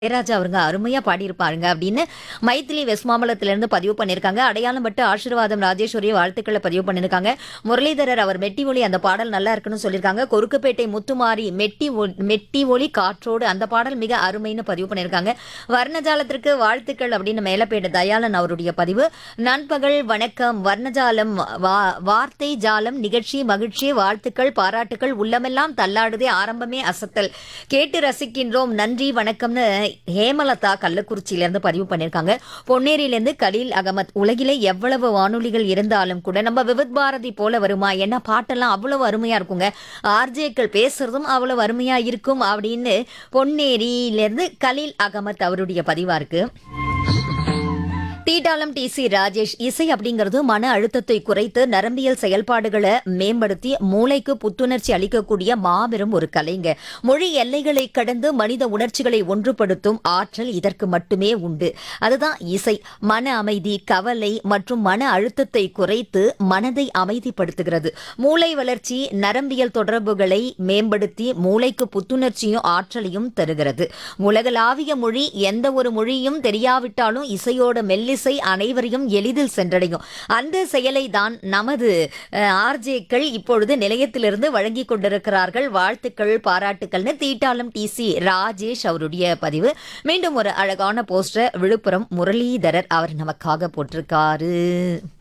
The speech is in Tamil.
இளையராஜா அவருங்க அருமையா பாடியிருப்பாருங்க அப்படின்னு மைதிலி வெஸ்ட் மாம்பலத்திலிருந்து பதிவு பண்ணியிருக்காங்க. அடையாளம் பட்டு ஆசீர்வாதம் ராஜேஸ்வரி வாழ்த்துக்களை பதிவு பண்ணியிருக்காங்க. முரளிதரர் அவர் மெட்டி ஒலி அந்த பாடல் நல்லா இருக்குன்னு சொல்லியிருக்காங்க. கொருக்குப்பேட்டை முத்துமாரி மெட்டி ஒலி காற்றோடு அந்த பாடல் மிக அருமைன்னு பதிவு பண்ணியிருக்காங்க. வர்ணஜாலத்திற்கு வாழ்த்துக்கள் அப்படின்னு மேலப்பேடு தயாளன் அவருடைய பதிவு. நண்பகல் வணக்கம் வர்ணஜாலம் வார்த்தை ஜாலம் நிகழ்ச்சி மகிழ்ச்சி வாழ்த்துக்கள் பாராட்டுக்கள் உள்ளமெல்லாம் தள்ளாடுதே ஆரம்பமே அசத்தல் கேட்டு ரசிக்கின்றோம் நன்றி வணக்கம்னு ஹேமலதா கள்ளக்குறிச்சியிலிருந்து பதிவு பண்ணியிருக்காங்க. பொன்னேரியிலிருந்து கலீல் அகமத் உலகிலே எவ்வளவு வானொலிகள் இருந்தாலும் கூட நம்ம விவித் பாரதி போல வருமா, என்ன பாட்டெல்லாம் அவ்வளவு அருமையா இருக்குங்க, ஆர்ஜேக்கள் பேசுறதும் அவ்வளவு அருமையா இருக்கும் அப்படின்னு பொன்னேரியிலிருந்து கலீல் அகமத் அவருடைய பதிவா இருக்கு. தீட்டாளம் டி.சி. ராஜேஷ் இசை அப்படிங்கிறது மன அழுத்தத்தை குறைத்து நரம்பியல் செயல்பாடுகளை மேம்படுத்தி மூளைக்கு புத்துணர்ச்சி அளிக்கக்கூடிய மாபெரும் ஒரு கலைங்க. மொழி எல்லைகளை கடந்து மனித உணர்ச்சிகளை ஒன்றுபடுத்தும் ஆற்றல் இதற்கு மட்டுமே உண்டு. அதுதான் இசை. மன அமைதி, கவலை மற்றும் மன அழுத்தத்தை குறைத்து மனதை அமைதிப்படுத்துகிறது. மூளை வளர்ச்சி நரம்பியல் தொடர்புகளை மேம்படுத்தி மூளைக்கு புத்துணர்ச்சியும் ஆற்றலையும் தருகிறது. உலகளாவிய மொழி எந்த ஒரு மொழியும் தெரியாவிட்டாலும் இசையோட மெல்லிசை அனைவரையும் எளிதில் சென்றடையும். அந்த செயலை தான் நமது ஆர்ஜேக்கள் இப்பொழுது நிலையத்திலிருந்து வழங்கிக் கொண்டிருக்கிறார்கள். வாழ்த்துக்கள் பாராட்டுக்கள்னு தீட்டாளம் டி.சி. ராஜேஷ் அவருடைய பதிவு. மீண்டும் ஒரு அழகான போஸ்டர் விழுப்புரம் முரளிதரர் அவர் நமக்காக போட்டிருக்காரு.